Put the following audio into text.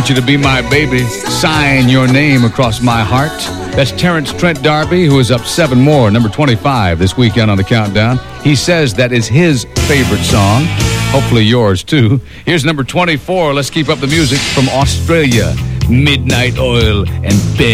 You to be my baby, sign your name across my heart. That's Terrence Trent D'Arby, who is up 7 more, number 25 this weekend on the countdown. He says that is his favorite song. Hopefully yours too. Here's number 24. Let's keep up the music from Australia. Midnight Oil and Ben.